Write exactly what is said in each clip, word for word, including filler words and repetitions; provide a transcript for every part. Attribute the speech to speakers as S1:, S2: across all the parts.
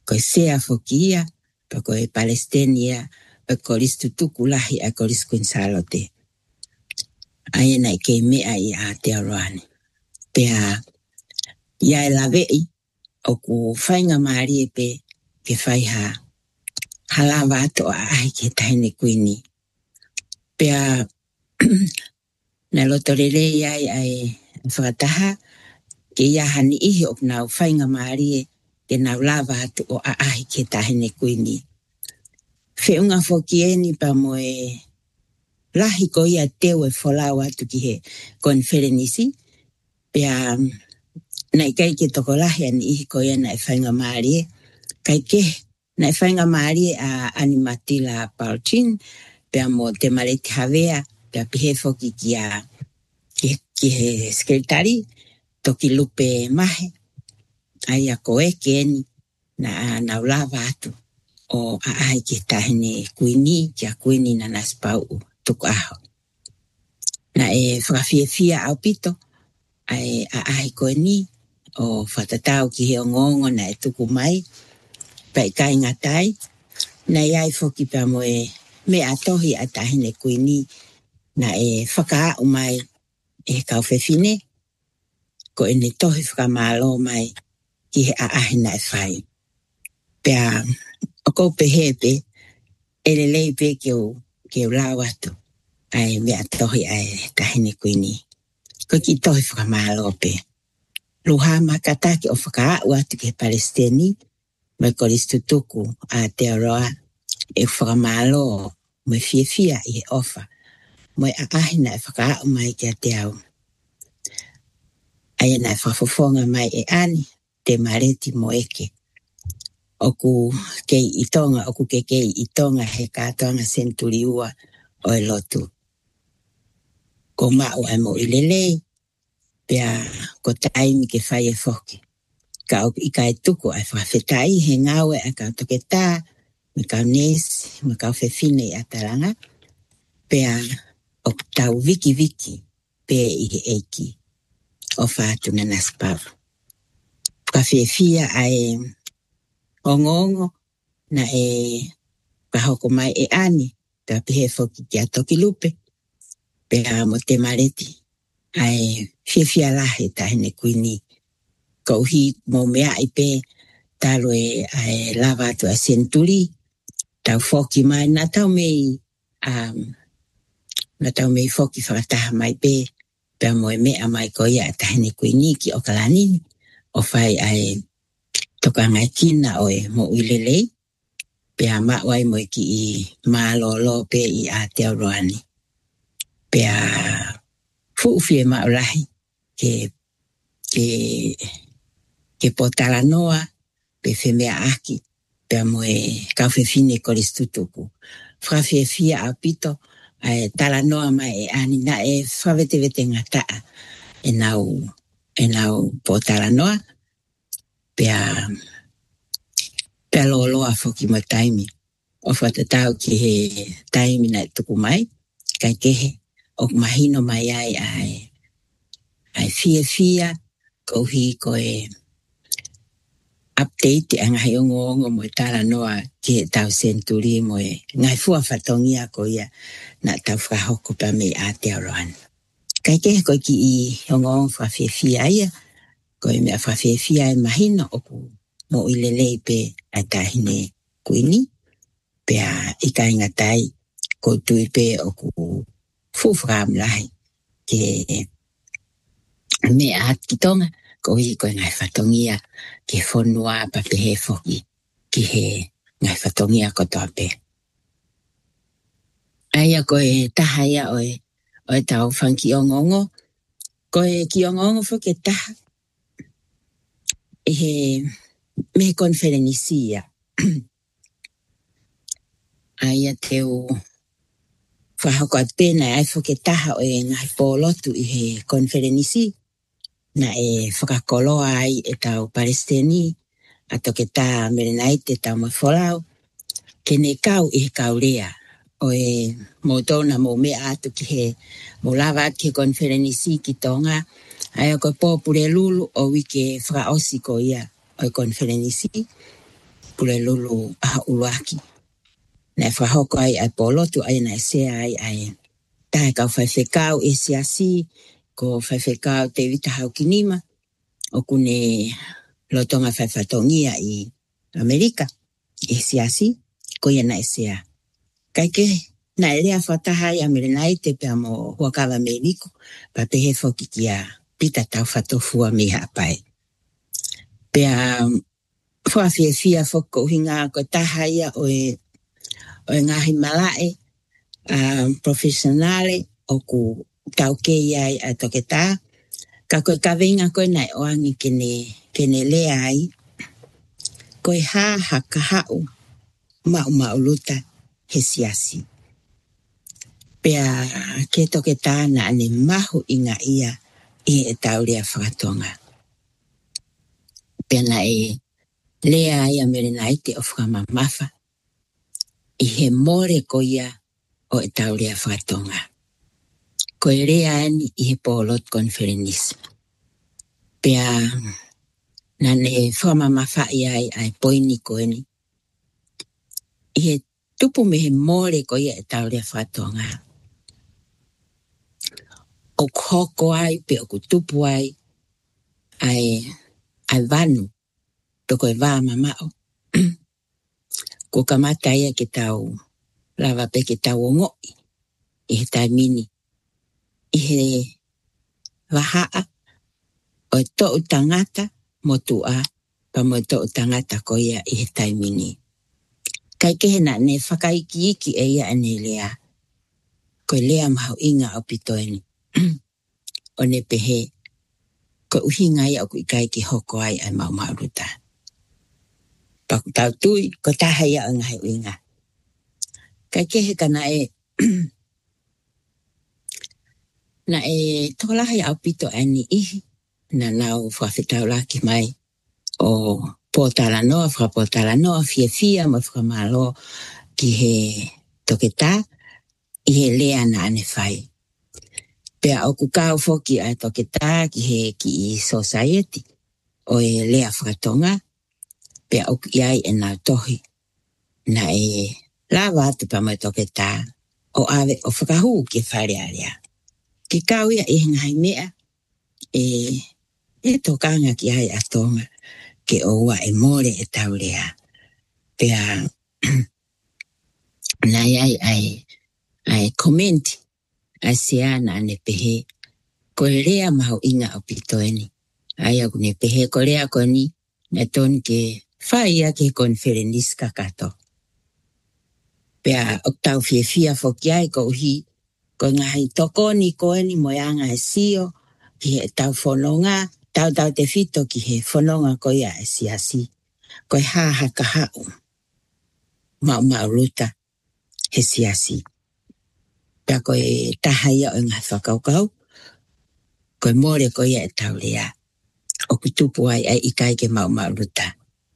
S1: Ko sea fokia, pa ko e Palestina, pa ko listu tuku lahi a ko lisku insalote. Ai na ke mea I a te aroane. Pea, ia e lavei, o ku whainga maari e pe, ke whaiha, halawa ato a ahi ke tahine kuini. Pea, na lotorere iai ai whakataha, ke ia hani ihi o nau whainga maari e, ke nau lava ato o a ahi ke tahine kuini. Whiunga whoki eni pa moe, lahi ko ia teo e wholau atu ki he konferenisi, pea, nei kai ke toko lahi ani ihi ko ia na e whainga maari e, kai ke, na e whainga maari e a Animatila Palchin, pea mo te mareti havea, pea pihe whoki ki a, ki, ki he sekretari, toki lupe mahe, ai a koe ke eni, na na ulava atu, o a ai ke tahine kuini, kia kuini na naspau tuku aho. Na e whakawhiawhia au pito, ai a ai koe ni, o whatatau ki he ongongo na e tuku mai, pai kai ngatai, na iai whoki pa mo e me atohi a tahine kuini, na e whakaa umai e kauwhewhine, ko e ne tohi whakamalo mai ki he a ahi na e whai. Pea, o kou pehepe, e le leipe ke u, ke u lau atu, ai me atohi ai tahine kuini. Ko ki tohi whakamalo pe. Luha makataki o whakaa atu ke Palestini, mai ko listu tuku a te aroa, e whakamalo me fia fia I he ofa. Moi a ahi na e whakaa mai ki a te au. Ai na e whafofonga mai e ani, te mareti mo eke. Oku kei itonga, oku ke kei itonga he kātoanga senturi ua o e lotu. Ko mao ai mo ilelei, pea ko taimi ke whai e whoki. Ka o I kai tuku ai whawhetai he ngawe a ka toke tā, me kau nesi, me kau whewhine I ataranga, pea o tau viki viki, pea I he eiki, o whātu na naspau. Ka whewhia ai ongongo, na e kahoko mai e ani, pea pihe whoki kia toki lupe, pea mo te mareti, ai whewhia lahe tahine kuini, ko hi mo mea I pe, talo e ai lava atu a senturi, tau whoki mai, na tau mei, um, na tau mei whoki whakataha mai pe, pea mo e mea mai ko ia tahine kuini ki o kalanini, o whai ai toka ngai kina o e mo uilelei, pea mawai mo ki I malolo pe I a te auroani. Pea fuufie maulahi ke, ke, ke potala noa, pe whemea aki, pea mo e kauwhewhine koristutuku. Whawhewhia a pito, ai tala noa mai e ani na e whawete wete ngataa, e nau, e nau potala noa, pea, pea loloa whoki mo taimi. O whatatau ki he taimi na tuku mai, kai kehe, o mahino mai ai ai, ai fia fia, ko hi ko e update a ngai ongo ongo mo tala noa ki he tau senturi mo e ngai fua whatongia ko ia na tau whahoko pa me a te aroan. Kai kehe ko ki I ongo ongo whawhia fia ia, ko e mea whawhia fia e mahino o ku mo ilelei pe a tahine kuini, pea I ka ingatai ko tui pe o ku fufram lahi ke me a kitonga ko hi ko ngai whatongia ke whonua pa pe he whoki ki he ngai whatongia ko tope. Aia ko e taha ia o e, o e tau whanki ongongo, ko e ki ongongo whoke taha e he me konferenisia. Aia teo whahako at pena ai whoke taha o e ngai pōlotu I he konferenisi, na e whakakoloa ai e tau Palestini, a toke tā merenai te tau mo wholau, ke ne kau I he kaurea, o e mo tōna mo mea atu ki he, mo lava ki he konferenisi ki tonga, ai o ko pōpure lulu o wike whakaosi ko ia o e konferenisi, pule lulu aha uluaki. Na whahoko ai ai polotu ai na sea ai ai. Tahe kau whaiwhekau e siasi, ko whaiwhekau te vita hau kinima, o kune lotonga whaiwhatongia i Amerika, e siasi, ko ia na e sea. Kaike, na elea whatahai a merenai te pia mo huakawa me niko, pa pehe whoki kia pita tau whatofua me hapai. Pea whawhia fia whoko hinga ko tahaia o e, o e ngahi malae, um, professionale, o ku tau kei ai a toke tā, ka koe ka venga koe nai oangi kene, kene lea ai, koe ha haka hau, mau mau luta he siasi. Pea ke toke tā na ane mahu inga ia i e taurea whakatonga. Pea na e lea ai a merenai te o whamamafa, i he more ko ia o e taurea whakatonga. Ko e rea ani i he Polot Conference. Pea na ne whamamafa i ai ai poini ko eni. I he tupu me he more ko ia e taurea whakatonga. O koko ai pe o kutupu ai ai ai vanu toko e vā mamao. Ko kamata ia ke tau lava pe ke tau o ngoi i he taimini. I he wahaa o e to'u tangata motua pa mo e to'u tangata ko ia i he taimini. Kai ke he na ne whakaiki iki e ia ane lea. Ko lea mahu inga o pitoeni. O ne pehe ko uhinga ia o ku ikai ki hoko ai ai mau mau ruta. Paku tau tui, ko taha ia o ngai uinga. Kai kehe kana e, na e tokolaha ia au pito ani ihi, na nau whawhetau laki mai o pōtala noa, whapōtala noa, fia fia, mo whamalo ki he toke tā, i he lea na ane whai. Pea o kukau foki a toke tā ki he ki i society, o e lea whakatonga, pea o ki ai e nau tohi, na e lawa atu pa mo toke tā, o awe o whakahu ki whare area. Ki kau ia e ngai mea, e, e tokanga ki ai atonga, ke o ua e more e taurea. Pea, nai ai ai, ai komenti, a sea na ane pehe, ko rea mahu inga o pitoeni. Ai aku ne pehe ko rea ko ni, na ton ke whaia ke konferenis kakato. Pea oktau fia fia fokiai ko uhi, ko ngahi tokoni ko eni moyanga e sio, ki he tau whanonga, tau tau te fito ki he whanonga ko ia e siasi. Ko e ha haka hau, mau mau ruta he siasi. Pea ko e taha ia o ngā whakaukau, ko e more ko ia e tau lea. O kutupu ai ai ikai ke mau mau ruta.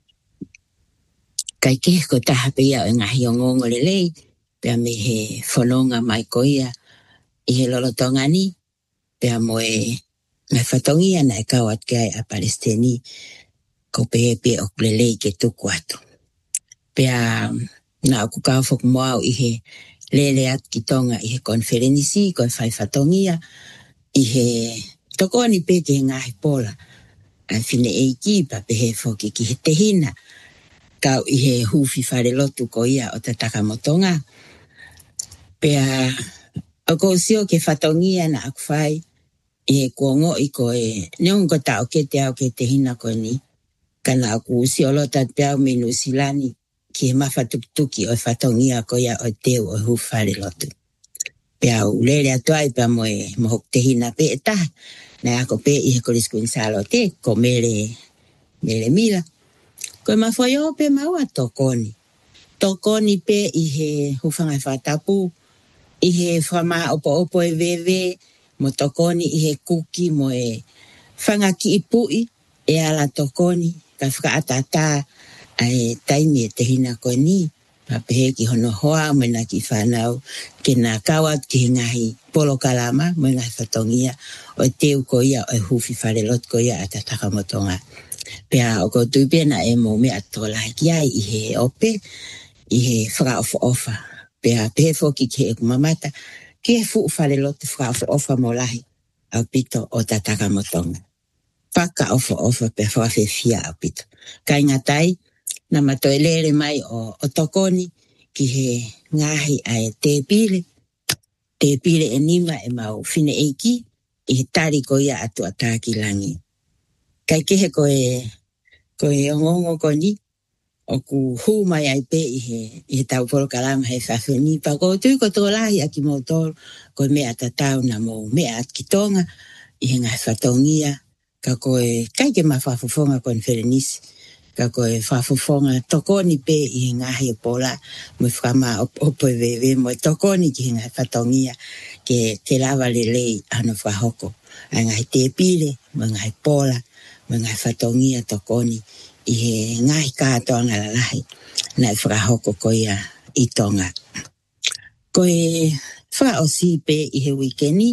S1: Kai ke ko taha pe ia o ngā hiongongo lelei, pea me he whanonga mai ko ia, i he lolotonga ni, pea mo e ngai whatongia na e kawat ke ai a Palestini, ko pe pe o lelei ke tuku atu. Pea na o kukau whok moau i he lele at ki tonga i he konferenisi, ko e whai whatongia, i he tokoni pe ke ngahi pola, a whine e ki pa pe he whoki ki he tehina, kau i he hufi whare lotu ko ia o te takamotonga. Pea o ko sio ke whatongia na aku whai, i he kuongo i ko e neon ko tau ke te au ke tehina ko ni, kana aku sio lota te au minu silani, ki he mawhatuktuki o whatongia ko ia o teo o hufi whare lotu. Pea ulere atuai pea mo e mohok tehina pe e taha, na ako pe i he korisku insalo te, ko mere, mere mila. Ko e mawhaio pe maua tokoni. Tokoni pe i he hufanga whatapu, i he whama opo opo e vewe, mo tokoni i he kuki mo e whanga ki i pui, e ala tokoni, ka whakaatata ai taimi e tehina ko ni, pa pehe ki hono hoa, mo na ki whanau, ke na kawat ki ngahi polo kalama, mo ngahi whatongia, o teu ko ia, o hufi whare lot ko ia a te takamotonga. Pea o ko tui pena e mo mea tola kia i he ope, i he whaka ofa ofa. Pea pehe foki ke e kumamata, ke he fu ufale lote whaka ofa ofa mo lahi au pito o tataka motonga. Whaka ofa ofa pea whawhewhia au pito. Kai ngatai, na matoelele mai o, o tokoni ki he ngahi ai te pile, te pile e nima e mau fine eiki, i he tari ko ia atu ataki langi. Kai kehe ko e, ko e ongongo ko ni, o ku hu mai ai pe i he, i he tau poro kalama he whawheni, pa ko tui ko tō lahi a ki mo tōru, ko mea tatau na mo mea at ki tonga, i he ngai whatongia, ka ko e kai ke ma whawhawhonga kon wherenisi, ka ko e whawhawhonga tokoni pe i he ngahi e pola, mo whama opo e wewe, mo tokoni ki he ngai whatongia, ke te lawa lelei ano whahoko, a ngai te pile, mo ngai pola, mo ngai whatongia tokoni, i he ngai kātoa ngā lahi, na e whakahoko ko ia i tonga. Ko e wha o si pe i he wikeni,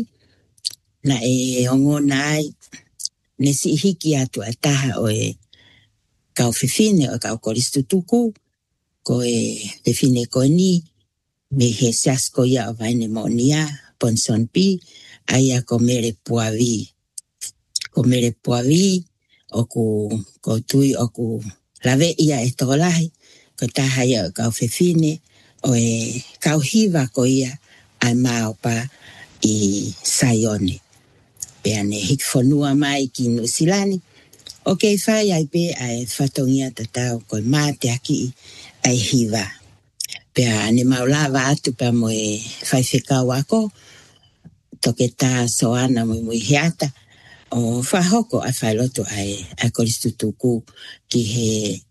S1: na e ongo nai, ne si hiki atu a taha o e kau whiwhine o kau koristu tuku, ko e whiwhine ko ni, me he sias ko ia o vaine mo nia, Ponson Pi, aia ko mere puawi. Ko mere puawi, o ku, ko tui o ku lawe ia e tolahi, ko taha ia o kau whiwhine, o e kau hiva ko ia ai mao pa i Saione. Pea ne hik whanua mai ki Nusilani, o kei whai ai pe ai whatongia tatau ko mā te aki ai hiva. Pea ne maulawa atu pa mo e whai whekau ako, toke tā soana mo mui heata, o whahoko a whailoto ai a koristu tuku ki he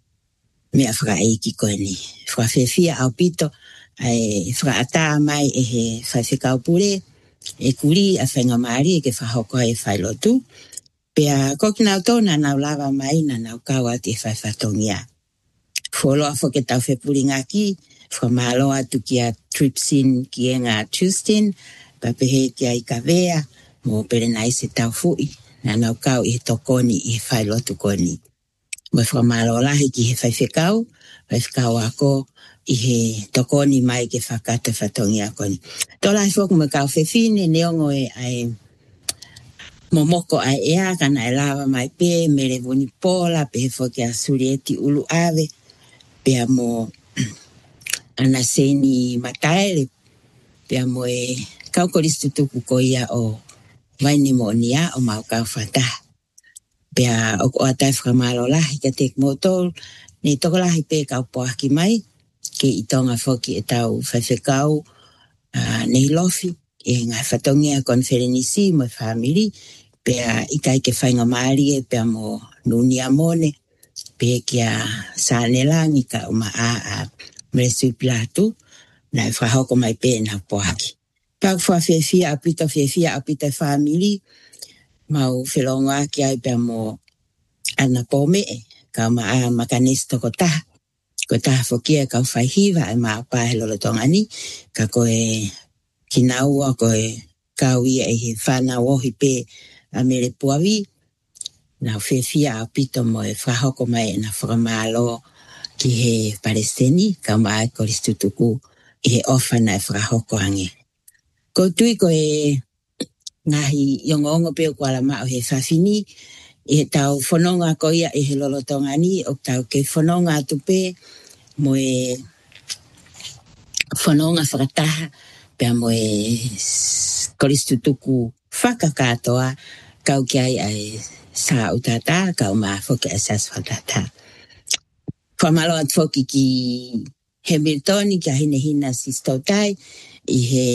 S1: mea whakaeiki koe ni. Whawhewhia au pito ai whakaata mai e he whaiwhekau pure, e kuri a whainga maari e ke whahoko ai whailotu. Pea koki nau tōna nau lava mai na nau kau ati e whaiwhatongia. Wholoa whoke tau whepuri ngaki, whamalo atu ki a Tripsin ki e ngā Tustin, papehe ki a Ikavea, mo pere nai se tau fui, na nau kau i he tokoni i he whailotu koni. Mo whamalo lahi ki he whaiwhekau, whaiwhekau ako i he tokoni mai ke whakata whatongia koni. Tō lahi whoku me kau whewhine, neongo e ai momoko ai ea, kana e lava mai pe, mere vuni pola, pe he whoke a surieti ulu ave, pea mo ana seni mataere, pea mo e kau koristu tuku ko ia o vaini mo nia o mau kau whataha. Pea o atai whakamalo lahi ka tek motol, ne toko lahi pe kau poaki mai, ke i tonga whoki e tau whaiwhekau, uh, nei lofi, e ngai whatongia konferenisi mo whamiri, pea i kai ke whainga maari e pea mo nunia mone, pea kia sānelangi ka uma a a meresui pilatu, na e whahoko mai pe na poaki. Pau whawhewhia apita whewhia apita whamiri, mau whelonga ki ai pea mo ana pome e, ka ma a makanis toko taha, ko taha whokia kau whaihiva e maa pahe lolotonga ni, ka koe kinaua koe kau ia e he whana wohi pe a mere puawi, na whewhia apito mo e whahoko mai e na whakamalo ki he Palestini, ka maa e koristu tuku i he ofa na e whakahoko ange. Ko tui ko e ngahi yongongo peo kuala mao he whawhini, i he tau whanonga ko ia i he lolotonga ni, o tau ke whanonga atu pe, mo e whanonga whakataha, pea mo e koristu tuku whakakatoa, kau ki ai ai sa utata, kau maa whoke asas whatata. Whamalo at whoki ki Hamiltoni, ki a hine hina si stautai, i he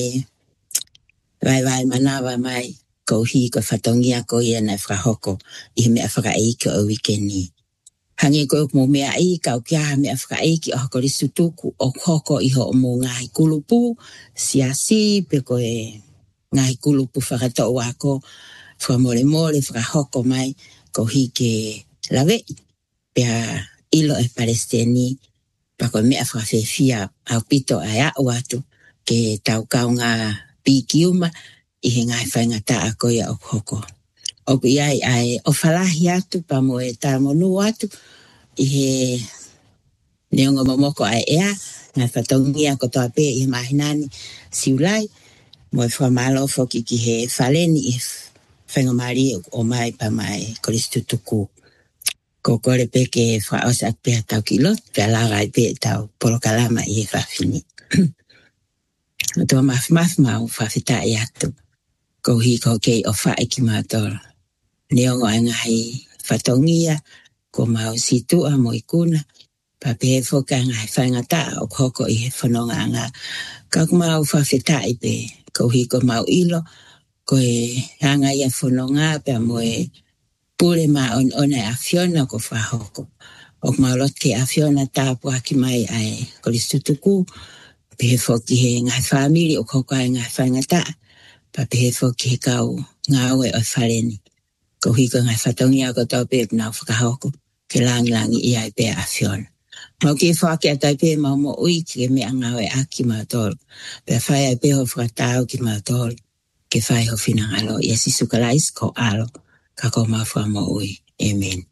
S1: vai vai manawa mai, ko hi ko whatongia ko ia na whakahoko, i he mea whakaeiki o wikeni. Hangi ko mo mea i, kau kia mea whakaeiki o hakoristu tuku, o hoko i ho mo ngahi kulupu, siasi, pe ko e ngahi kulupu whakato wako, whamore more, whakahoko mai, ko hi ke lawe, pea ilo e Palestini, pa ko mea whakawhewhia au pito ai a watu, ke tau kau ngā pikiuma, i he ngai whainga taa ko ia o hoko. o ku iai ai o falahi atu pa mo e taramonu atu i he neonga momoko ai ea ngai whatongia ko toa pe i mahinani siulai mo e whamalo foki ki he whaleni i whengomari o mai pa mai koristu tuku ko kore pe ke whaosak pe tau ki lot pe alagai pe tau polokalama i he whawhini o toa maf maf mau whawhita i atu ko hi ko kei o whae ki mātora neongo ai ngai whatongia ko mau situa mo i kuna pa pe he whoka ngai whaingata o koko i he whanonga ngā ka mau whawhita i pe ko hi ko mau ilo ko e hanga ia whanonga pe mo e pule ma on ona a Fiona ko whahoko o mau lot ke a Fiona tāpua ki mai ai koristu tuku pe he whoki he ngai whamiri o koko ai ngai whaingata pa pe he whoki he kau ngā ue o whaleni ko hi ko ngai whatongia ko tau pe nau whakahoko ke langi langi i ai pe a Fiona mau ki whake a tai pe mau mo ui ki me anga ue a ki mātoro pe whai ai pe ho whakatau ki mātoro ke whai ho whinangalo i asi sukalais ko alo ka ko mau wha mo ui. Amen.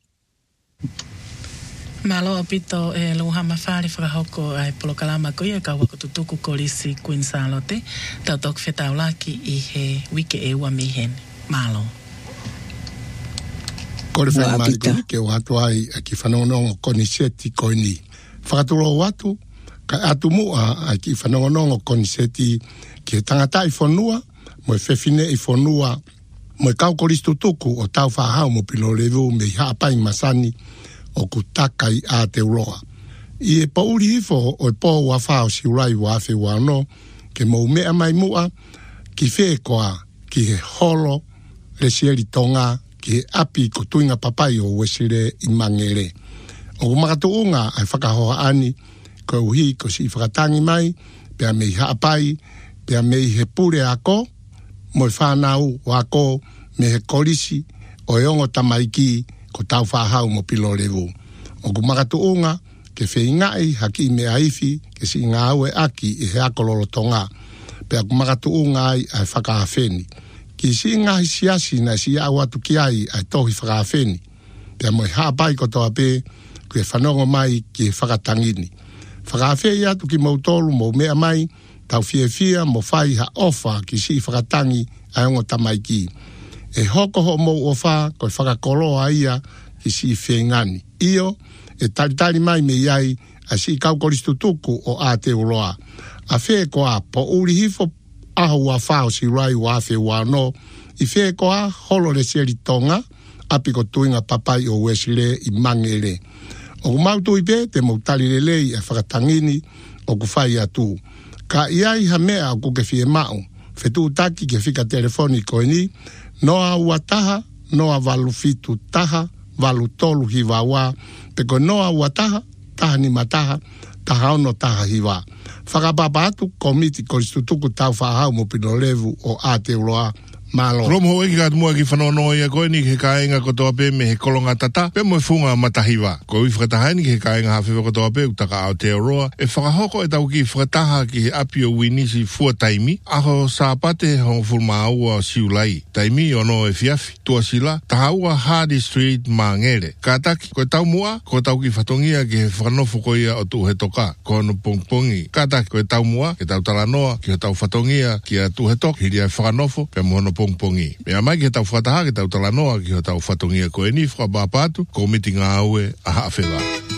S2: Malo apito e luha mawhare whakahoko ai polokalama ko ia ka wako tutuku korisi Queen Charlotte tau tok whetau laki i he wike e ua mihen. Malo.
S3: Kore whae mariko ke o atu ai a ki whanongonongo koniseti koini. Whakaturo o atu, ka atu mua a ki whanongonongo koniseti ki he tangata i whanua, mo e whewhine i whanua, mo e kau koristu tuku o tau whahau mo pilo levu me i haapai masani o ku takai a te uroa. I e pauri hifo o e po wa whao si urai wa awhi wano, ke mo mea mai mua, ki whekoa ki he holo le sieri tonga, ki he api ko tuinga papai o wesire i mangere. O makatuunga ai whakahoa ani, ko uhi ko si whakatangi mai, pea mei haapai, pea mei he pure ako, mo i whanau o ako me he korisi o e ongo tamaiki ko tau whahau mo pilo levu. O ku makatuunga, ke wheingai haki me aifi, ke si ngā aue aki i he akololo tonga, pea ku makatuunga ai ai whakahawheni. Ki si ngahi siasi na si au atu ki ai ai tohi whakahawheni, pea mo i haapai ko toa pe, ku e whanongo mai ki e whakatangini. Whakahawhei atu ki mautolu mo mea mai, tau fie fia mo whai ha ofa ki si whakatangi ai ongo tamaiki. E hoko ho mo ofa ko e whakakoloa ia ki si whengani. Io, e taritari mai me iai a si kau koristu tuku o Aotearoa. A whe koa po uri hifo ahu a whao si rai wa awhi wano, i whe koa holo le seri tonga, api ko tuinga papai o wesire i mangere. O kumautu i pe, te mautari le lei e whakatangini o kufai atu. Ka iai ha mea o kuke fie mau, whetu taki ke whika telefoni koe ni, noa ua taha, noa valu fitu taha, valu tolu hiwa wa, peko noa ua taha, taha ni mataha, taha ono taha hiwa. Whakapapa atu komiti koristu tuku tau whahau mo pino levu o Aotearoa malo.
S4: Romo ho eki ka mua ki whanono ia koe ni ke kāinga ko toa pe me he kolonga tata, pe mo e funga matahiwa. Ko i whakatahaini ki he kāinga hawhiwa ko toa pe utaka Aotearoa, e whakahoko e tau ki whakataha ki he api o winisi fua taimi, aho sāpate hong fulma aua siulai. Taimi ono e fiafi, tua sila, taha ua Hardy Street ma ngere. Kātaki, ko tau mua, ko tau ki whatongia ki he whanofo ko ia o tu he toka, ko no pongpongi. Kātaki, ko tau mua, ke tau talanoa, ki he tau whatongia, ki a tu he tok, hiri ai whanofo, pe mohono pongpongi. Mea mai ki tau whataha, ki tau talanoa, ki tau whatongia koe ni, whakapapatu, ko miti ngā aue, aha awhewa.